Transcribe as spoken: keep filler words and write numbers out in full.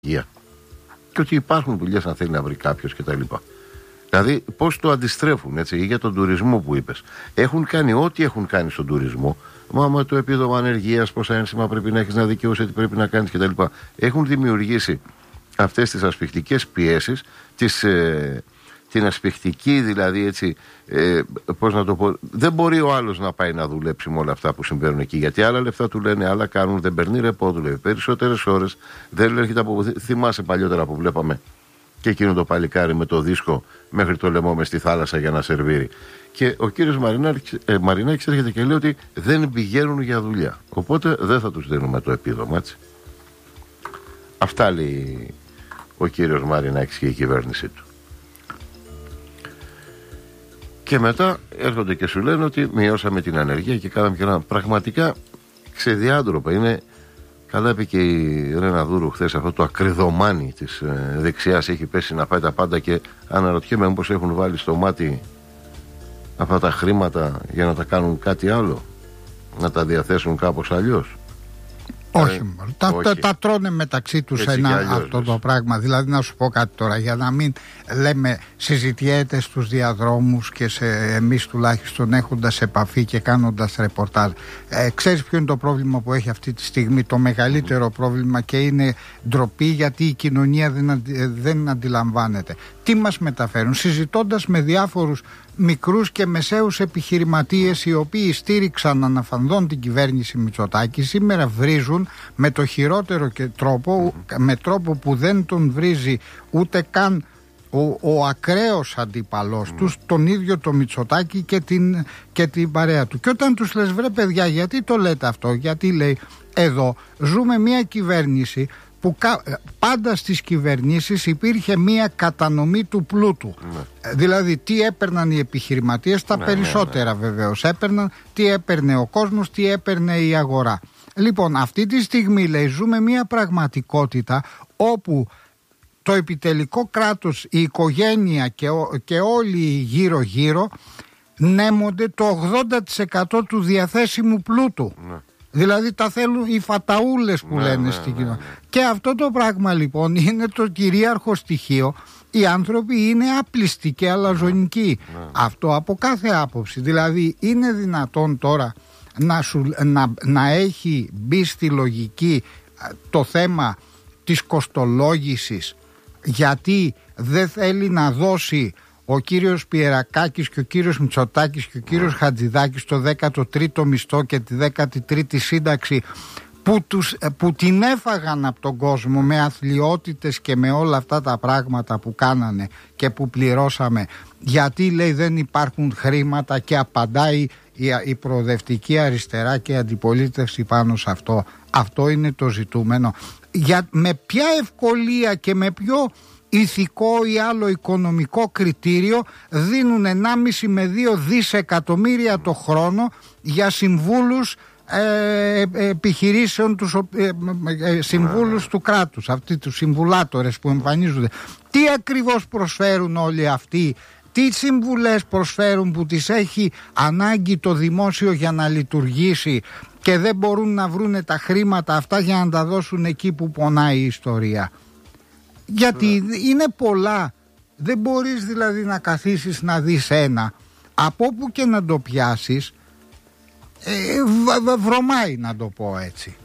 υγεία. Και ότι υπάρχουν δουλειές αν θέλει να βρει κάποιος κτλ. Δηλαδή, πώς το αντιστρέφουν, έτσι, ή για τον τουρισμό που είπες. Έχουν κάνει ό,τι έχουν κάνει στον τουρισμό. Μα το επίδομα ανεργίας, πόσα ένσημα πρέπει να έχεις να δικαιώσεις, τι πρέπει να κάνεις κτλ. Έχουν δημιουργήσει αυτές τις ασφιχτικές πιέσεις, τις, ε, την ασφιχτική δηλαδή, έτσι, ε, πώς να το πω. Δεν μπορεί ο άλλος να πάει να δουλέψει με όλα αυτά που συμβαίνουν εκεί. Γιατί άλλα λεφτά του λένε, άλλα κάνουν, δεν παίρνει ρεπό, δουλεύει περισσότερες ώρες. Δεν έρχεται από. Θυμάσαι παλιότερα που βλέπαμε και εκείνο το παλικάρι με το δίσκο μέχρι το λαιμό μες στη θάλασσα για να σερβίρει. Και ο κύριος Μαρινάκης, ε, Μαρινάκης έρχεται και λέει ότι δεν πηγαίνουν για δουλειά. Οπότε δεν θα τους δίνουμε το επίδομα, έτσι. Αυτά λέει ο κύριος Μαρινάκης και η κυβέρνησή του. Και μετά έρχονται και σου λένε ότι μειώσαμε την ανεργία και κάναμε και ένα. Πραγματικά ξεδιάντροπα είναι. Καλά είπε και η Ρένα Δούρου χθες, αυτό το ακριδομάνι της ε, δεξιάς έχει πέσει να πάει τα πάντα και αναρωτιέμαι μήπως έχουν βάλει στο μάτι αυτά τα χρήματα για να τα κάνουν κάτι άλλο, να τα διαθέσουν κάπως αλλιώς. Όχι, ε, τα, όχι. Τα, τα τρώνε μεταξύ τους ένα, αλλιώς, αυτό λες. Το πράγμα. Δηλαδή να σου πω κάτι τώρα, για να μην λέμε συζητιέται στους διαδρόμους και σε, εμείς τουλάχιστον έχοντας επαφή και κάνοντας ρεπορτάζ. Ε, ξέρεις ποιο είναι το πρόβλημα που έχει αυτή τη στιγμή, το μεγαλύτερο mm. πρόβλημα, και είναι ντροπή γιατί η κοινωνία δεν, αντι, δεν αντιλαμβάνεται. Τι μας μεταφέρουν, συζητώντας με διάφορους μικρούς και μεσαίους επιχειρηματίες οι οποίοι στήριξαν αναφανδόν την κυβέρνηση Μητσοτάκη, σήμερα βρίζουν με το χειρότερο και τρόπο, με τρόπο που δεν τον βρίζει ούτε καν ο, ο ακραίος αντίπαλός mm. τους, τον ίδιο το Μητσοτάκη και την, και την παρέα του. Και όταν τους λες, βρε παιδιά, γιατί το λέτε αυτό, γιατί λέει, εδώ ζούμε μια κυβέρνηση που πάντα στις κυβερνήσεις υπήρχε μία κατανομή του πλούτου. Ναι. Δηλαδή τι έπαιρναν οι επιχειρηματίες, τα ναι, περισσότερα ναι, ναι. βεβαίως έπαιρναν, τι έπαιρνε ο κόσμος, τι έπαιρνε η αγορά. Λοιπόν, αυτή τη στιγμή, λέει, ζούμε μία πραγματικότητα όπου το επιτελικό κράτος, η οικογένεια και, ο, και όλοι γύρω γύρω νέμονται το ογδόντα τοις εκατό του διαθέσιμου πλούτου. Ναι. Δηλαδή τα θέλουν οι φαταούλες που ναι, λένε ναι, στην κοινωνία. Ναι, ναι. Και αυτό το πράγμα λοιπόν είναι το κυρίαρχο στοιχείο. Οι άνθρωποι είναι άπλιστοι και αλαζονικοί. Ναι, ναι. Αυτό από κάθε άποψη. Δηλαδή είναι δυνατόν τώρα να, σου, να, να έχει μπει στη λογική το θέμα της κοστολόγησης, γιατί δεν θέλει να δώσει ο κύριος Πιερακάκης και ο κύριος Μητσοτάκης και ο κύριος Χατζηδάκης το δέκατο τρίτο μισθό και τη δέκατη τρίτη σύνταξη που, τους, που την έφαγαν από τον κόσμο με αθλιότητες και με όλα αυτά τα πράγματα που κάνανε και που πληρώσαμε, γιατί λέει δεν υπάρχουν χρήματα, και απαντάει η, η προοδευτική αριστερά και η αντιπολίτευση πάνω σε αυτό. Αυτό είναι το ζητούμενο. Για, με ποια ευκολία και με ποιο ηθικό ή άλλο οικονομικό κριτήριο δίνουν ενάμιση με δύο δισεκατομμύρια το χρόνο για συμβούλους ε, επιχειρήσεων, τους, ε, ε, συμβούλους του κράτους, αυτοί τους συμβουλάτορες που εμφανίζονται. Τι ακριβώς προσφέρουν όλοι αυτοί, τι συμβουλές προσφέρουν που τις έχει ανάγκη το δημόσιο για να λειτουργήσει και δεν μπορούν να βρούνε τα χρήματα αυτά για να τα δώσουν εκεί που πονάει η ιστορία. Γιατί είναι πολλά. Δεν μπορείς δηλαδή να καθίσεις να δεις ένα. Από όπου και να το πιάσεις, ε, β- β- βρωμάει, να το πω έτσι.